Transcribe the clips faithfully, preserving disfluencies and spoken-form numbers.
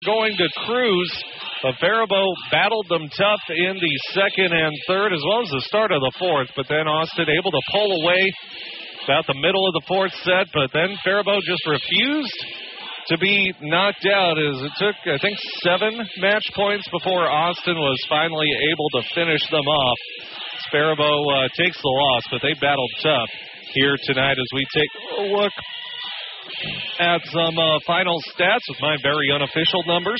going to cruise. But Faribault battled them tough in the second and third, as well as the start of the fourth. But then Austin able to pull away about the middle of the fourth set. But then Faribault just refused to be knocked out, as it took, I think, seven match points before Austin was finally able to finish them off. Faribault uh, takes the loss, but they battled tough here tonight as we take a look at some uh, final stats with my very unofficial numbers.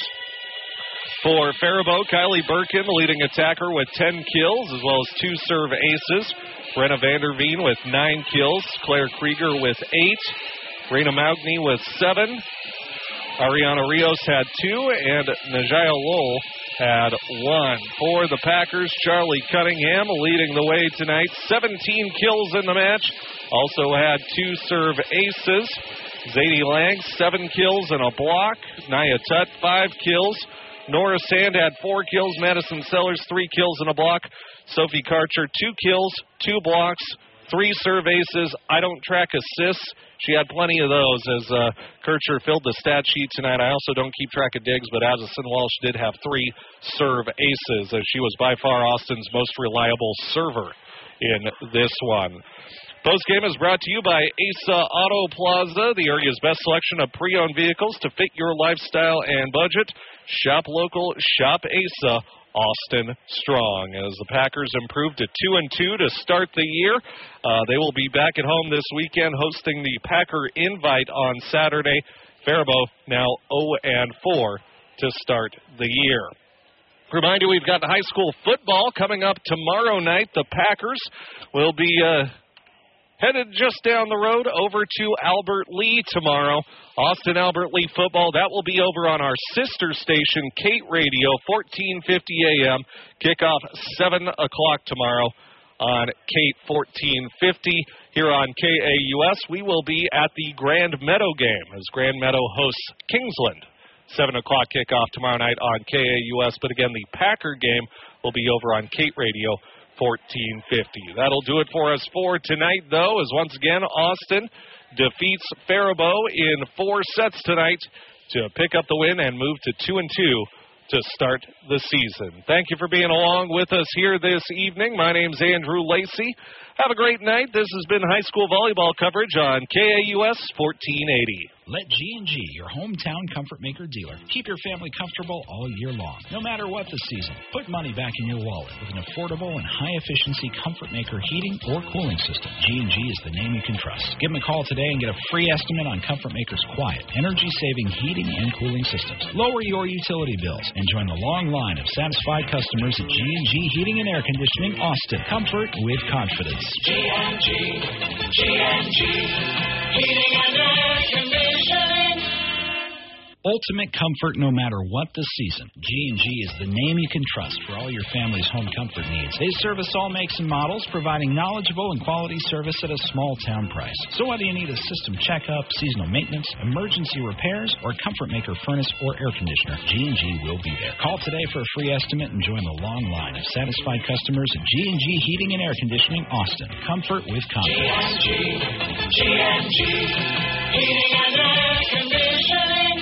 For Faribault, Kylie Birkin, the leading attacker, with ten kills, as well as two serve aces. Brenna Vanderveen with nine kills. Claire Krieger with eight. Reina Magni with seven. Ariana Rios had two, and Najaya Lowell had one. For the Packers, Charlie Cunningham leading the way tonight. seventeen kills in the match. Also had two serve aces. Zadie Lang, seven kills and a block. Nia Tutt, five kills. Nora Sand had four kills. Madison Sellers, three kills and a block. Sophie Karcher, two kills, two blocks, three serve aces. I don't track assists. She had plenty of those as uh, Kircher filled the stat sheet tonight. I also don't keep track of digs, but Addison Walsh did have three serve aces, as she was by far Austin's most reliable server in this one. Postgame is brought to you by Asa Auto Plaza, the area's best selection of pre-owned vehicles to fit your lifestyle and budget. Shop local, shop Asa. Austin strong as the Packers improved to two and two to start the year. Uh, they will be back at home this weekend hosting the Packer Invite on Saturday. Faribault now oh and four to start the year. Remind you, we've got high school football coming up tomorrow night. The Packers will be uh, headed just down the road over to Albert Lee tomorrow. Austin Albert Lee football, that will be over on our sister station, Kate Radio, fourteen fifty a.m. Kickoff seven o'clock tomorrow on Kate fourteen fifty. Here on K A U S, we will be at the Grand Meadow game as Grand Meadow hosts Kingsland. seven o'clock kickoff tomorrow night on K A U S. But again, the Packer game will be over on Kate Radio, fourteen fifty. That'll do it for us for tonight, though, as once again, Austin defeats Faribault in four sets tonight to pick up the win and move to two and two to start the season. Thank you for being along with us here this evening. My name's Andrew Lacey. Have a great night. This has been high school volleyball coverage on K A U S fourteen eighty. Let G and G, your hometown Comfort Maker dealer, keep your family comfortable all year long, no matter what the season. Put money back in your wallet with an affordable and high-efficiency Comfort Maker heating or cooling system. G and G is the name you can trust. Give them a call today and get a free estimate on Comfort Maker's quiet, energy-saving heating and cooling systems. Lower your utility bills and join the long line of satisfied customers at G and G Heating and Air Conditioning, Austin. Comfort with confidence. G and G, G and G, Heating and Air Conditioning. Ultimate comfort no matter what the season. G and G is the name you can trust for all your family's home comfort needs. They service all makes and models, providing knowledgeable and quality service at a small town price. So whether you need a system checkup, seasonal maintenance, emergency repairs, or Comfort Maker furnace or air conditioner, G and G will be there. Call today for a free estimate and join the long line of satisfied customers at G and G Heating and Air Conditioning, Austin. Comfort with confidence. G and G, G and G, Heating and Air Conditioning.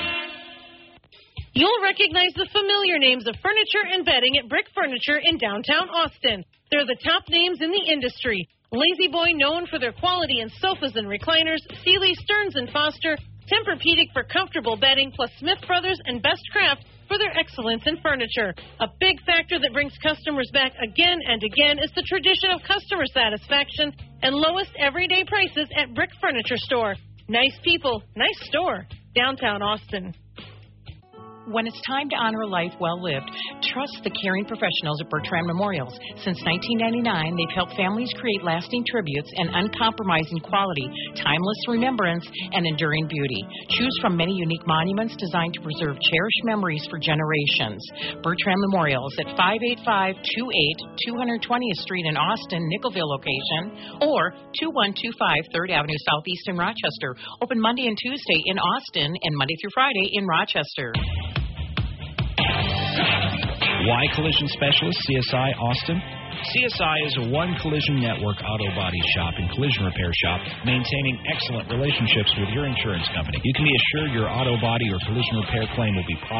You'll recognize the familiar names of furniture and bedding at Brick Furniture in downtown Austin. They're the top names in the industry. Lazy Boy, known for their quality in sofas and recliners, Sealy, Stearns and Foster, Tempur-Pedic for comfortable bedding, plus Smith Brothers and Best Craft for their excellence in furniture. A big factor that brings customers back again and again is the tradition of customer satisfaction and lowest everyday prices at Brick Furniture Store. Nice people, nice store, downtown Austin. When it's time to honor a life well lived, trust the caring professionals at Bertrand Memorials. Since nineteen ninety-nine, they've helped families create lasting tributes and uncompromising quality, timeless remembrance, and enduring beauty. Choose from many unique monuments designed to preserve cherished memories for generations. Bertrand Memorials at five eight five, two eight, two hundred twentieth Street in Austin, Nickelville location, or two one two five third Avenue Southeast in Rochester. Open Monday and Tuesday in Austin and Monday through Friday in Rochester. Y Collision Specialist, C S I Austin. C S I is a one collision network auto body shop and collision repair shop, maintaining excellent relationships with your insurance company. You can be assured your auto body or collision repair claim will be processed